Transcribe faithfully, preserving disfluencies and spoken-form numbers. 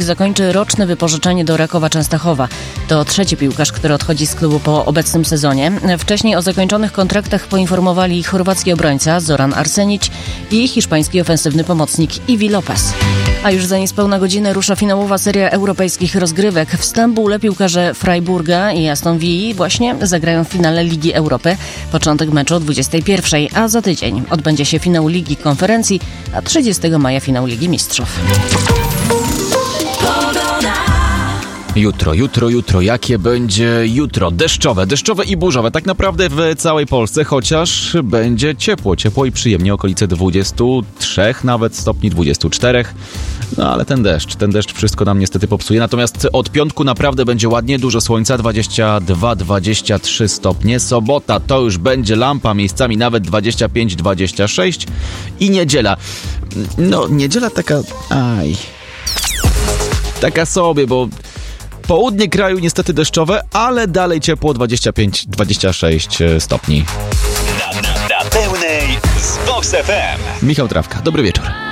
zakończy roczne wypożyczenie do Rakowa Częstochowa. To trzeci piłkarz, który odchodzi z klubu po obecnym sezonie. Wcześniej o zakończonych kontraktach poinformowali chorwacki obrońca Zoran Arsenić i hiszpański ofensywny pomocnik Ivi Lopez. A już za niespełna godzinę rusza finałowa seria europejskich rozgrywek. W Stambule piłkarze Freiburga i Aston Villa właśnie zagrają w finale Ligi Europy. Początek meczu o dwudziestej pierwszej, a za tydzień odbędzie się finał Ligi Konferencji, a trzydziestego maja finał Ligi Mistrzów. Jutro, jutro, jutro. Jakie będzie jutro? Deszczowe, deszczowe i burzowe. Tak naprawdę w całej Polsce, chociaż będzie ciepło, ciepło i przyjemnie. Okolice dwudziestu trzech nawet stopni, dwudziestu czterech. No ale ten deszcz, ten deszcz wszystko nam niestety popsuje. Natomiast od piątku naprawdę będzie ładnie, dużo słońca, dwadzieścia dwa dwadzieścia trzy stopnie. Sobota to już będzie lampa, miejscami nawet dwadzieścia pięć dwadzieścia sześć. I niedziela. No, niedziela taka... Aj... Taka sobie, bo... Południe kraju niestety deszczowe, ale dalej ciepło, dwadzieścia pięć dwadzieścia sześć stopni. Na, na, na pełnej z Vox F M. Michał Trawka, dobry wieczór.